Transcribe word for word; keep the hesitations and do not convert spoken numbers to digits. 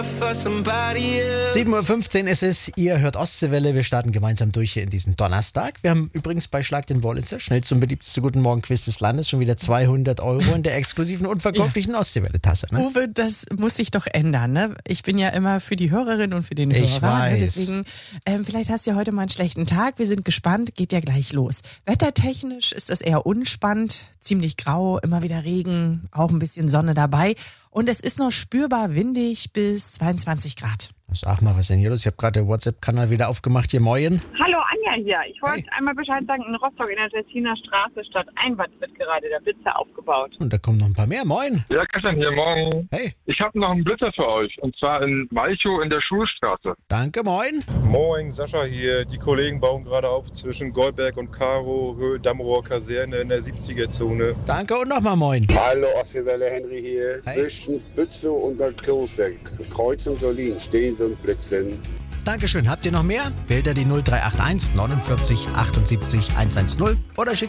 sieben Uhr fünfzehn ist es, ihr hört Ostseewelle, wir starten gemeinsam durch hier in diesen Donnerstag. Wir haben übrigens bei Schlag den Wollitzer, schnellst und beliebteste Guten Morgen Quiz des Landes, schon wieder zweihundert Euro in der exklusiven unverkäuflichen ja. Ostseewelle-Tasse. Ne? Uwe, das muss sich doch ändern, ne? Ich bin ja immer für die Hörerin und für den Hörer. Ich weiß. Deswegen, ähm, vielleicht hast du ja heute mal einen schlechten Tag, wir sind gespannt, geht ja gleich los. Wettertechnisch ist das eher unspannend, ziemlich grau, immer wieder Regen, auch ein bisschen Sonne dabei. Und es ist noch spürbar windig bis zweiundzwanzig Grad. Sag mal, was ist denn hier los? Ich habe gerade den WhatsApp-Kanal wieder aufgemacht. Hier, moin. Hallo, Anja hier. Ich wollte Hey. einmal Bescheid sagen, in Rostock in der Tessiner Straße Stadt Einbad wird gerade der Blitzer aufgebaut. Und da kommen noch ein paar mehr. Moin. Ja, Christian hier, morgen. Hey. Ich habe noch einen Blitzer für euch. Und zwar in Malchow in der Schulstraße. Danke, moin. Moin, Sascha hier. Die Kollegen bauen gerade auf zwischen Goldberg und Karo, Höhe Dammerower Kaserne in der siebziger-Zone. Danke und nochmal moin. Hallo, Ostseewelle, Henry hier. Hey. Zwischen Bützow und Bad Kloster, Kreuz und Solin, stehen so ein Blitzen. Dankeschön. Habt ihr noch mehr? Wählt ihr die null drei acht eins neunundvierzig achtundsiebzig hundertzehn oder schickt